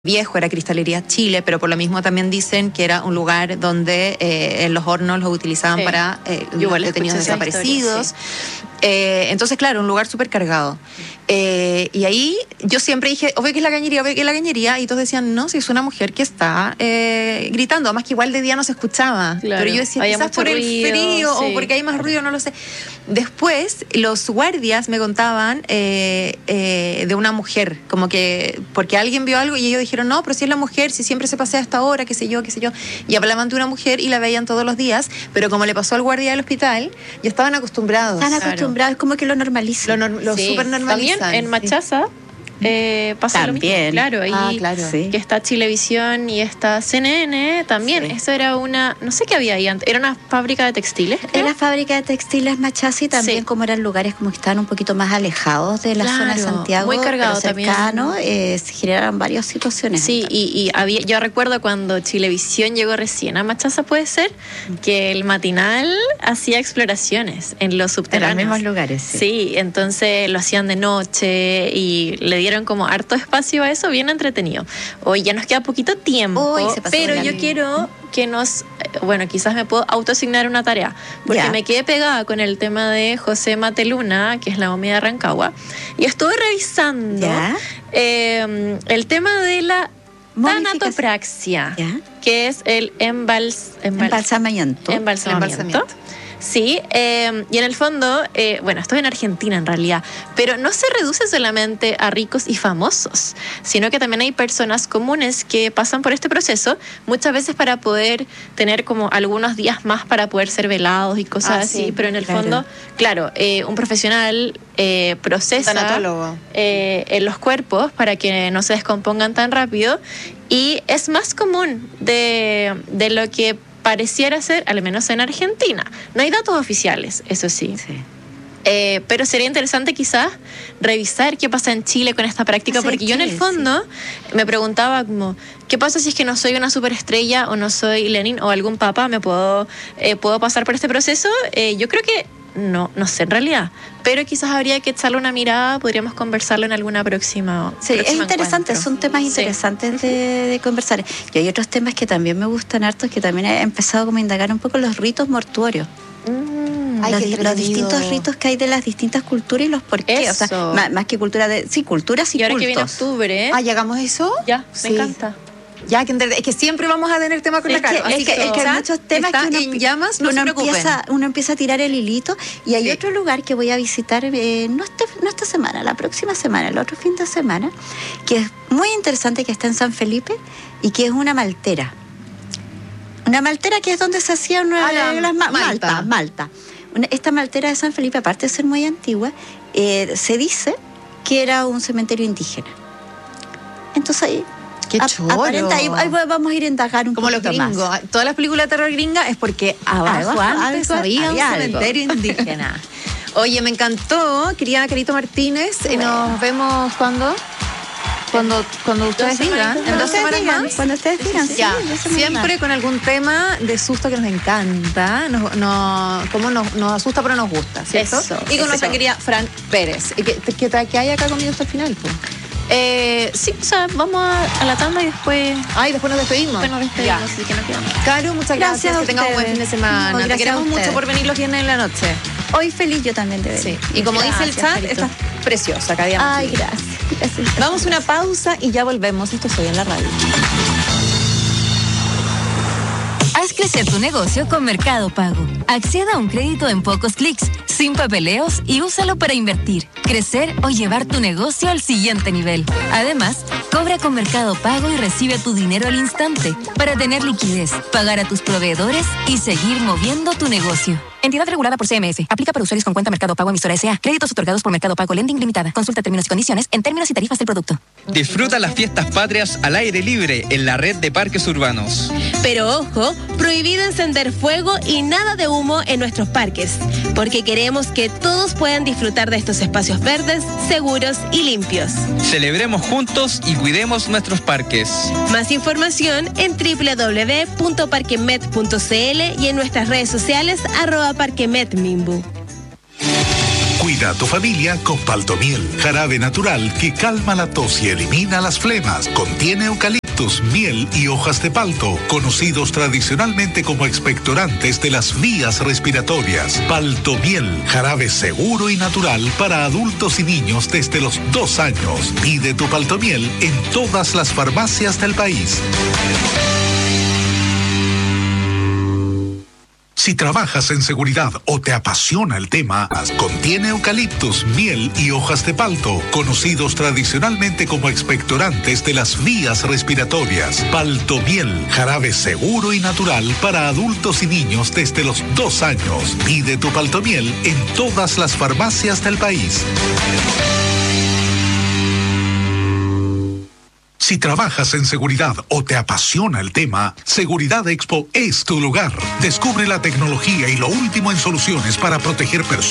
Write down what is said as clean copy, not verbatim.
viejo, era Cristalería Chile, pero por lo mismo también dicen que era un lugar donde en los hornos los utilizaban para los detenidos desaparecidos. Historia, entonces, claro, un lugar súper cargado. Y ahí yo siempre dije, obvio que es la cañería, obvio que es la cañería, y todos decían, no, si es una mujer que está gritando, además que igual de día no se escuchaba. Claro, pero yo decía, quizás por el frío o porque hay más ruido, no lo sé. Después, los guardias me contaban de una mujer, como que, porque alguien vio algo y ellos dijeron, no, pero si es la mujer, si siempre se pasea a esta hora, qué sé yo, y hablaban de una mujer y la veían todos los días, pero como le pasó al guardia del hospital, ya estaban acostumbrados. Están acostumbrados, como que lo normalizan. Lo súper normalizan. También en Machaza pasa también. Lo mismo. Claro, ahí que está Chilevisión y está CNN también. Sí. Eso era una, no sé qué había ahí antes, era una fábrica de textiles. Era la fábrica de textiles Machaza y también como eran lugares como que estaban un poquito más alejados de la zona de Santiago, muy cargado cercano, también. Se generaron varias situaciones. Sí, y había, yo recuerdo cuando Chilevisión llegó recién a Machaza, puede ser, que el matinal hacía exploraciones en los subterráneos. En los mismos lugares. Sí, entonces lo hacían de noche y le dieron como harto espacio a eso, bien entretenido. Hoy ya nos queda poquito tiempo, pero yo quiero que quizás me puedo autoasignar una tarea, porque me quedé pegada con el tema de José Mateluna, que es la momia de Rancagua, y estuve revisando el tema de la tanatopraxia, que es el embalsamamiento. Sí, y en el fondo, esto es en Argentina en realidad, pero no se reduce solamente a ricos y famosos, sino que también hay personas comunes que pasan por este proceso, muchas veces para poder tener como algunos días más para poder ser velados y cosas así, pero en el fondo, claro, un profesional procesa en los cuerpos para que no se descompongan tan rápido, y es más común de lo que pareciera ser, al menos en Argentina. No hay datos oficiales, eso sí. Pero sería interesante quizás revisar qué pasa en Chile con esta práctica, porque yo en el fondo me preguntaba como, ¿qué pasa si es que no soy una superestrella o no soy Lenin o algún papa? ¿Me puedo pasar por este proceso? Yo creo que no sé en realidad, pero quizás habría que echarle una mirada, podríamos conversarlo en alguna próxima. Sí, es interesante, son temas interesantes de conversar. Y hay otros temas que también me gustan hartos, que también he empezado como a indagar un poco los ritos mortuorios. Los distintos ritos que hay de las distintas culturas y los por qué. O sea, más que cultura culturas y ahora cultos. Que viene octubre. ¿Llegamos a eso? Ya, me encanta. Ya, es que siempre vamos a tener tema con la Caro. Así que hay muchos temas que uno empieza a tirar el hilito. Y hay otro lugar que voy a visitar, no esta semana, la próxima semana, el otro fin de semana, que es muy interesante, que está en San Felipe y que es una maltera. Una maltera que es donde se hacían Malta. Esta maltera de San Felipe, aparte de ser muy antigua, se dice que era un cementerio indígena. Entonces ahí... ¡Qué choro! Ahí vamos a ir a indagar un poco más. Como los gringos. Todas las películas de terror gringa es porque abajo antes había un cementerio indígena. Oye, me encantó, querida Carito Martínez. Nos vemos cuando ustedes digan. En 2 semanas más. Cuando ustedes digan, ya. Siempre con algún tema de susto que nos encanta. Nos asusta, pero nos gusta, ¿cierto? Y con nuestra querida Fran Pérez. ¿Qué hay acá conmigo hasta el final? Sí, o sea, vamos a la tanda y después... después nos despedimos. Así que nos quedamos. Caro, muchas gracias. Que tengas un buen fin de semana. Te queremos mucho por venir los viernes en la noche. Hoy feliz yo también de ver. Sí. Y como dice el chat, estás preciosa, cada día más. Gracias. Vamos a una pausa y ya volvemos. Esto Soy en la Radio. Haz crecer tu negocio con Mercado Pago. Acceda a un crédito en pocos clics, sin papeleos, y úsalo para invertir, crecer o llevar tu negocio al siguiente nivel. Además, cobra con Mercado Pago y recibe tu dinero al instante para tener liquidez, pagar a tus proveedores y seguir moviendo tu negocio. Entidad regulada por CMF. Aplica para usuarios con cuenta Mercado Pago emisora S.A. Créditos otorgados por Mercado Pago Lending Limitada. Consulta términos y condiciones en términos y tarifas del producto. Disfruta las fiestas patrias al aire libre en la red de parques urbanos. Pero ojo, prohibido encender fuego y nada de humo en nuestros parques, porque queremos que todos puedan disfrutar de estos espacios verdes, seguros y limpios. Celebremos juntos y cuidemos nuestros parques. Más información en www.parquemet.cl y en nuestras redes sociales @parquemetmimbu. Cuida a tu familia con Paltomiel, jarabe natural que calma la tos y elimina las flemas. Contiene eucaliptus, miel y hojas de palto, conocidos tradicionalmente como expectorantes de las vías respiratorias. Paltomiel, jarabe seguro y natural para adultos y niños desde los 2 años. Pide tu Paltomiel en todas las farmacias del país. Si trabajas en seguridad o te apasiona el tema, contiene eucaliptus, miel y hojas de palto, conocidos tradicionalmente como expectorantes de las vías respiratorias. Paltomiel, jarabe seguro y natural para adultos y niños desde los 2 años. Pide tu Paltomiel en todas las farmacias del país. Si trabajas en seguridad o te apasiona el tema, Seguridad Expo es tu lugar. Descubre la tecnología y lo último en soluciones para proteger personas.